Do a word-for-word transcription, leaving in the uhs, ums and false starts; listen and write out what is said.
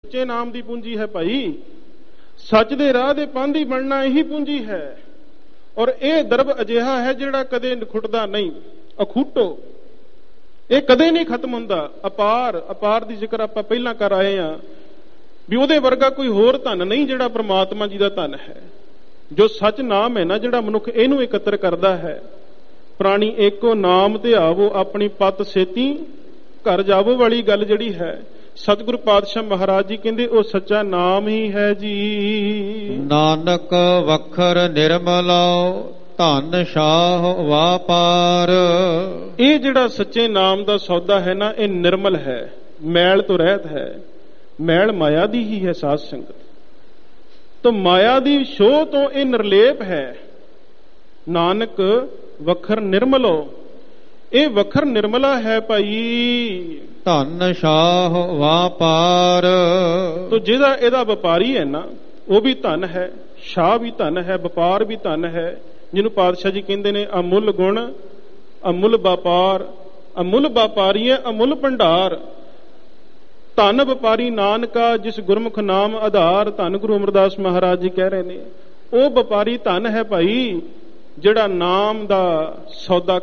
ਸੱਚੇ ਨਾਮ ਦੀ ਪੂੰਜੀ ਹੈ ਭਾਈ। ਸੱਚ ਦੇ ਰਾਹ ਦੇ ਪਾਂਧੀ ਬਣਨਾ ਇਹੀ ਪੂੰਜੀ ਹੈ। ਔਰ ਇਹ ਦਰਬ ਅਜਿਹਾ ਹੈ ਜਿਹੜਾ ਕਦੇ ਨਿਖੁੱਟਦਾ ਨਹੀਂ। ਅਖੂਟੋ, ਇਹ ਕਦੇ ਨਹੀਂ ਖਤਮ ਹੁੰਦਾ। ਅਪਾਰ, ਅਪਾਰ ਦੀ ਜ਼ਿਕਰ ਆਪਾਂ ਪਹਿਲਾਂ ਕਰ ਆਏ ਹਾਂ ਵੀ ਉਹਦੇ ਵਰਗਾ ਕੋਈ ਹੋਰ ਧਨ ਨਹੀਂ ਜਿਹੜਾ ਪ੍ਰਮਾਤਮਾ ਜੀ ਦਾ ਧਨ ਹੈ। ਜੋ ਸੱਚ ਨਾਮ ਹੈ ਨਾ, ਜਿਹੜਾ ਮਨੁੱਖ ਇਹਨੂੰ ਇਕੱਤਰ ਕਰਦਾ ਹੈ। ਪ੍ਰਾਣੀ ਏਕੋ ਨਾਮ ਤੇ ਆਵੋ, ਆਪਣੀ ਪਤ ਛੇਤੀ ਘਰ ਜਾਵੋ ਵਾਲੀ ਗੱਲ ਜਿਹੜੀ ਹੈ, ਸਤਿਗੁਰੂ ਪਾਤਸ਼ਾਹ ਮਹਾਰਾਜ ਜੀ ਕਹਿੰਦੇ ਉਹ ਸੱਚਾ ਨਾਮ ਹੀ ਹੈ ਜੀ। ਨਾਨਕ ਵਖਰ ਨਿਰਮਲੋ ਧਨ ਸ਼ਾਹ ਵਾਪਾਰ। ਇਹ ਜਿਹੜਾ ਸੱਚੇ ਨਾਮ ਦਾ ਸੌਦਾ ਹੈ ਨਾ, ਇਹ ਨਿਰਮਲ ਹੈ, ਮੈਲ ਤੋਂ ਰਹਿਤ ਹੈ। ਮੈਲ ਮਾਇਆ ਦੀ ਹੀ ਹੈ ਸਾਧ ਸੰਗਤ, ਤਾਂ ਮਾਇਆ ਦੀ ਸ਼ੋਅ ਤੋਂ ਇਹ ਨਿਰਲੇਪ ਹੈ। ਨਾਨਕ ਵਖਰ ਨਿਰਮਲੋ, ਇਹ ਵਖਰ ਨਿਰਮਲਾ ਹੈ ਭਾਈ। ਧਨ ਸ਼ਾਹ ਵਾਪਾਰ, ਤੋ ਜਿਹਦਾ ਇਹਦਾ ਵਪਾਰੀ ਹੈ ਨਾ, ਉਹ ਵੀ ਧਨ ਹੈ, ਸ਼ਾਹ ਵੀ ਧਨ ਹੈ, ਵਪਾਰ ਵੀ ਧਨ ਹੈ। ਜਿਹਨੂੰ ਪਾਤਸ਼ਾਹ ਜੀ ਕਹਿੰਦੇ ਨੇ ਅਮੁੱਲ ਗੁਣ ਅਮੁੱਲ ਵਪਾਰ, ਅਮੁੱਲ ਵਪਾਰੀ ਹੈ ਅਮੁੱਲ ਭੰਡਾਰ। ਧਨ ਵਪਾਰੀ ਨਾਨਕਾ ਜਿਸ ਗੁਰਮੁਖ ਨਾਮ ਆਧਾਰ। ਧੰਨ ਗੁਰੂ ਅਮਰਦਾਸ ਮਹਾਰਾਜ ਜੀ ਕਹਿ ਰਹੇ ਨੇ ਉਹ ਵਪਾਰੀ ਧਨ ਹੈ ਭਾਈ, ਜਿਹੜਾ ਨਾਮ ਦਾ ਸੌਦਾ